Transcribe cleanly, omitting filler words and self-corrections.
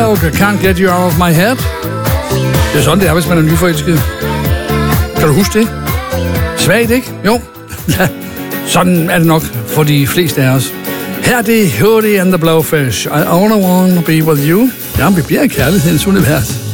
Stroke, Can't Get You Out of My Head. Det er sådan, det er, hvis man er nyforelsket. Kan du huske det? Svagt, ikke? Jo. Sådan er det nok for de fleste af os. Her er det Hootie and the Blowfish. I only want to be with you. Ja, vi bliver i kærlighedens univers.